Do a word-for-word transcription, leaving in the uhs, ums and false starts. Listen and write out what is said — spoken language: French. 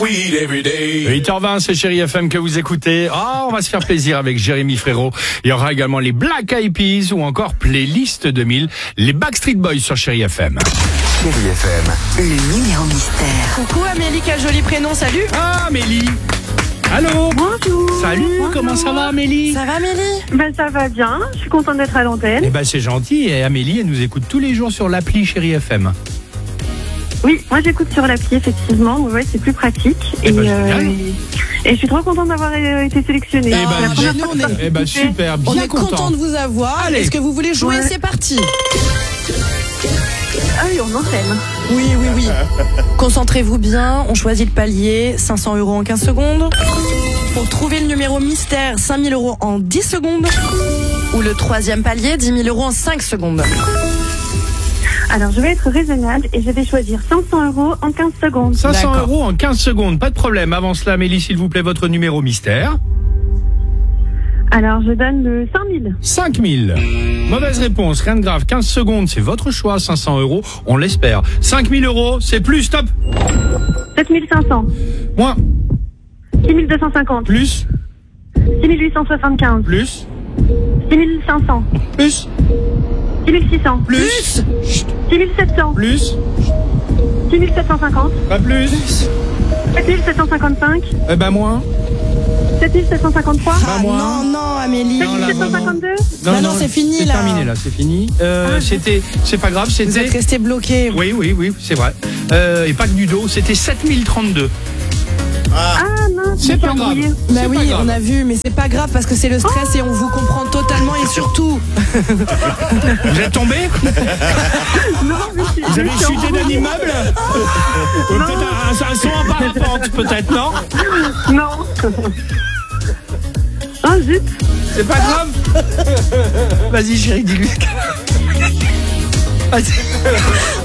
weed every day. huit heures vingt, c'est Chérie F M que vous écoutez. Ah, on va se faire plaisir avec Jérémy Frérot. Il y aura également les Black Eyed Peas ou encore Playlist deux mille, les Backstreet Boys sur Chérie F M. Chérie F M, Le numéro mystère. Coucou Amélie, quel joli prénom, salut. Ah, Amélie. Allô. Bonjour. Salut, Bonjour. comment ça va Amélie? Ça va Amélie? Ben ça va bien, je suis contente d'être à l'antenne. Eh ben c'est gentil, et Amélie, elle nous écoute tous les jours sur l'appli Chérie F M. Oui, moi j'écoute sur l'appli effectivement, ouais, c'est plus pratique. Eh Et, ben, euh, génial. et, et je suis trop contente d'avoir euh, été sélectionnée. Eh C'est ben, la première nous, fois on que je est- participe. Eh ben super, On bien est content de vous avoir. Allez. Est-ce que vous voulez jouer? Ouais. C'est parti. Ah oui, on enchaîne. Oui, oui, oui. Concentrez-vous bien. On choisit le palier. cinq cents euros en quinze secondes. Pour trouver le numéro mystère, cinq mille euros en dix secondes. Ou le troisième palier, dix mille euros en cinq secondes. Alors je vais être raisonnable et je vais choisir cinq cents euros en quinze secondes. cinq cents D'accord. euros en quinze secondes, pas de problème. Avant cela, Amélie, s'il vous plaît, votre numéro mystère. Alors je donne le cinq mille. cinq mille. Mauvaise réponse, rien de grave. quinze secondes, c'est votre choix. cinq cents euros, on l'espère. cinq mille euros, c'est plus, stop. sept mille cinq cents. Moins, six mille deux cent cinquante. plus, six mille huit cent soixante-quinze. plus, six mille cinq cents. plus, six mille six cents. plus, chut, six mille sept cents. plus, six mille sept cent cinquante. pas plus. sept mille sept cent cinquante-cinq. Eh ben moins. sept mille sept cent cinquante-trois. Bah, Ah moi. non, non, Amélie. sept Non, mille là, sept cent cinquante-deux. Non, non, c'est fini, c'est là. terminé là, c'est fini. Euh, Ah, c'était, c'est pas grave, Vous c'était. êtes resté bloqué. Oui, oui, oui, c'est vrai. Euh, et pas que du dos, c'était sept mille trente-deux. Ah non, C'est pas grave. embrouillé. Bah C'est oui, pas grave. on a vu, mais c'est pas grave parce que c'est le stress et on vous comprend totalement et surtout. Vous êtes tombé? Non, mais je suis- Vous avez je suis chuté d'un embrouillée. immeuble? Ou peut-être un, un, un son en parapente, peut-être, non? Non. Ah zut. C'est pas grave. Vas-y, chérie, dis-lui. Vas-y.